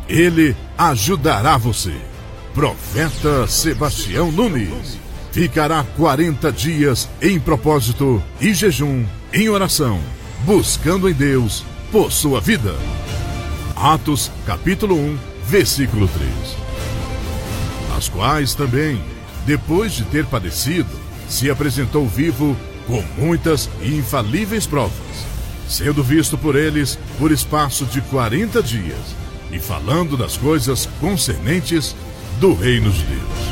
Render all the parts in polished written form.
Ele ajudará você. Profeta Sebastião Nunes ficará 40 dias em propósito e jejum, em oração, buscando em Deus por sua vida. Atos, capítulo 1, versículo 3. As quais também, depois de ter padecido, se apresentou vivo com muitas e infalíveis provas, sendo visto por eles por espaço de 40 dias, e falando das coisas concernentes do reino de Deus.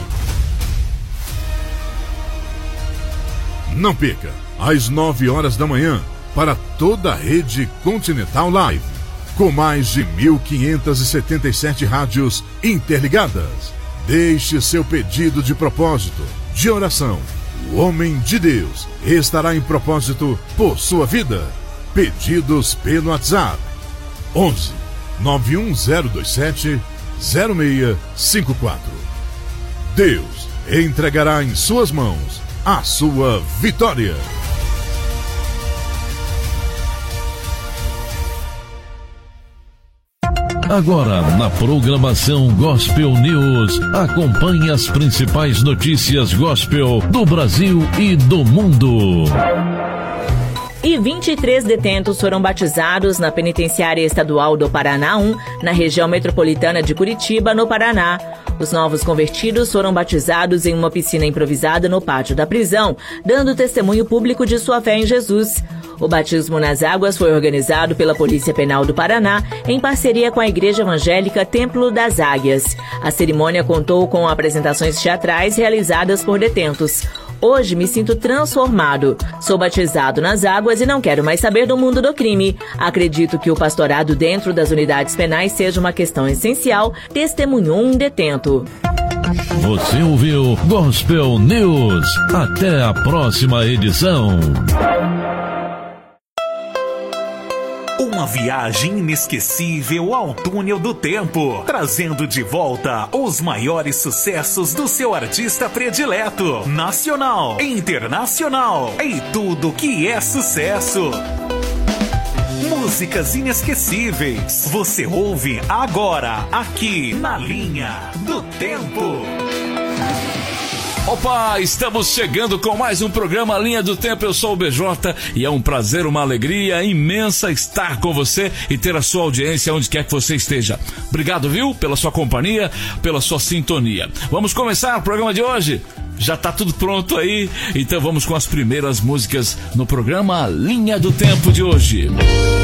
Não perca, às 9 horas da manhã, para toda a rede Continental Live, com mais de 1.577 rádios interligadas. Deixe seu pedido de propósito, de oração. O homem de Deus estará em propósito por sua vida. Pedidos pelo WhatsApp 11 91027 0654. Deus entregará em suas mãos a sua vitória. Agora, na programação Gospel News, acompanhe as principais notícias gospel do Brasil e do mundo. E 23 detentos foram batizados na Penitenciária Estadual do Paraná 1, na região metropolitana de Curitiba, no Paraná. Os novos convertidos foram batizados em uma piscina improvisada no pátio da prisão, dando testemunho público de sua fé em Jesus. O batismo nas águas foi organizado pela Polícia Penal do Paraná, em parceria com a Igreja Evangélica Templo das Águias. A cerimônia contou com apresentações teatrais realizadas por detentos. Hoje me sinto transformado. Sou batizado nas águas e não quero mais saber do mundo do crime. Acredito que o pastorado dentro das unidades penais seja uma questão essencial, testemunhou um detento. Você ouviu Gospel News. Até a próxima edição. Uma viagem inesquecível ao túnel do tempo, trazendo de volta os maiores sucessos do seu artista predileto, nacional, internacional e tudo que é sucesso. Músicas inesquecíveis, você ouve agora, aqui na Linha do Tempo. Opa, estamos chegando com mais um programa Linha do Tempo. Eu sou o BJ e é um prazer, uma alegria imensa estar com você e ter a sua audiência onde quer que você esteja. Obrigado, viu, pela sua companhia, pela sua sintonia. Vamos começar o programa de hoje? Já tá tudo pronto aí? Então vamos com as primeiras músicas no programa Linha do Tempo de hoje.